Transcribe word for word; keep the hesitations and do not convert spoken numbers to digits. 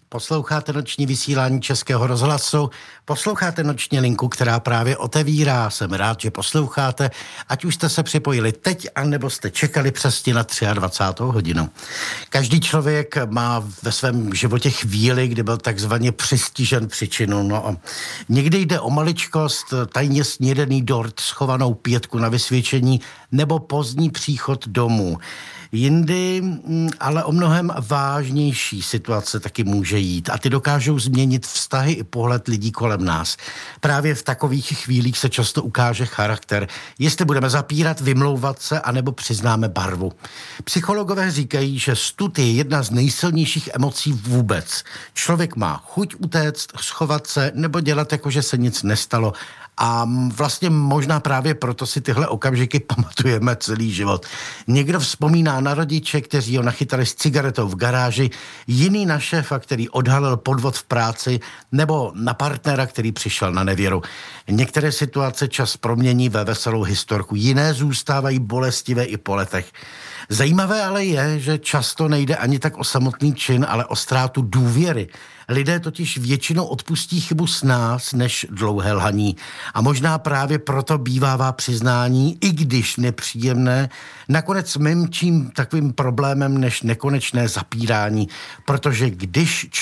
Posloucháte noční vysílání Českého rozhlasu, posloucháte noční linku, která právě otevírá. Jsem rád, že posloucháte, ať už jste se připojili teď, anebo jste čekali přesně na dvacátou třetí hodinu. Každý člověk má ve svém životě chvíli, kdy byl takzvaně přistižen příčinu. No, někdy jde o maličkost, tajně snědený dort, schovanou pětku na vysvědčení nebo pozdní příchod domů. Jindy ale o mnohem vážnější situace taky může jít a ty dokážou změnit vztahy i pohled lidí kolem nás. Právě v takových chvílích se často ukáže charakter, jestli budeme zapírat, vymlouvat se, anebo přiznáme barvu. Psychologové říkají, že stud je jedna z nejsilnějších emocí vůbec. Člověk má chuť utéct, schovat se nebo dělat jako, že se nic nestalo. A vlastně možná právě proto si tyhle okamžiky pamatujeme celý život. Někdo vzpomíná na rodiče, kteří ho nachytali s cigaretou v garáži, jiný na šéfa, který odhalil podvod v práci, nebo na partnera, který přišel na nevěru. Některé situace čas promění ve veselou historku, jiné zůstávají bolestivé i po letech. Zajímavé ale je, že často nejde ani tak o samotný čin, ale o ztrátu důvěry. Lidé totiž většinou odpustí chybu s nás, než dlouhé lhaní. A možná právě proto bývává přiznání, i když nepříjemné, nakonec mým čím takovým problémem než nekonečné zapírání. Protože když